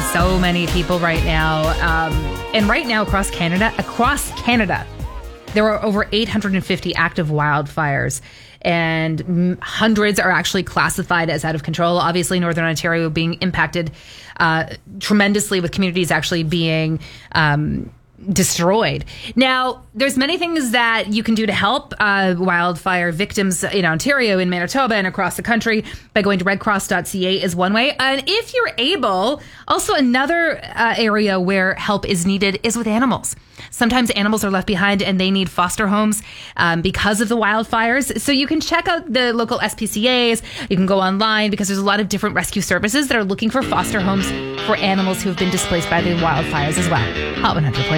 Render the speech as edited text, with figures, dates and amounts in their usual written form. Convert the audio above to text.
so many people right now. And right now across Canada, there are over 850 active wildfires. And hundreds are actually classified as out of control. Obviously, Northern Ontario being impacted tremendously, with communities actually being destroyed. Now, there's many things that you can do to help wildfire victims in Ontario, in Manitoba, and across the country by going to redcross.ca is one way. And if you're able, also another area where help is needed is with animals. Sometimes animals are left behind and they need foster homes because of the wildfires. So you can check out the local SPCAs. You can go online because there's a lot of different rescue services that are looking for foster homes for animals who have been displaced by the wildfires as well. Hot 100.